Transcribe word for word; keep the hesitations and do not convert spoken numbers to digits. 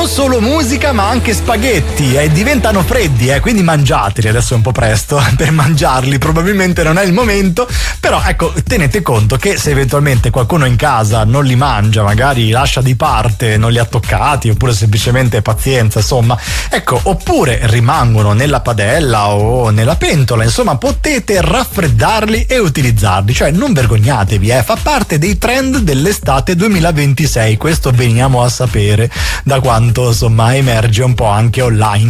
non solo musica ma anche spaghetti e diventano freddi, eh, quindi mangiateli, adesso è un po' presto per mangiarli, probabilmente non è il momento, però ecco, tenete conto che se eventualmente qualcuno in casa non li mangia, magari lascia di parte, non li ha toccati, oppure semplicemente pazienza, insomma, ecco, oppure rimangono nella padella o nella pentola, insomma potete raffreddarli e utilizzarli, cioè non vergognatevi, eh, fa parte dei trend dell'estate duemilaventisei, questo veniamo a sapere da quanto insomma emerge un po' anche online.